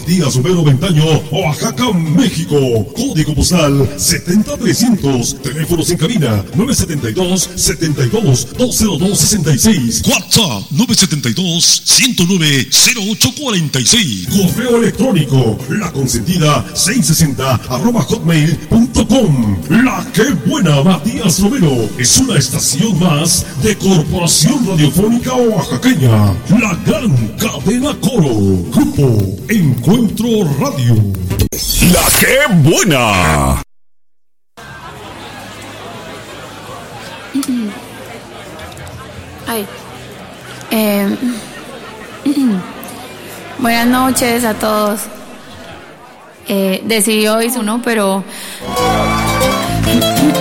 Matías Romero Ventaño, Oaxaca, México. Código postal 70300. Teléfonos en cabina 972-72-20266. WhatsApp 972-109-0846. Correo electrónico laconsentida660@hotmail.com. La que buena Matías Romero es una estación más de Corporación Radiofónica Oaxaqueña. La gran cadena Coro. Grupo Encuentro Radio. La que buena. Ay. Buenas noches a todos. Decidí hoy uno, pero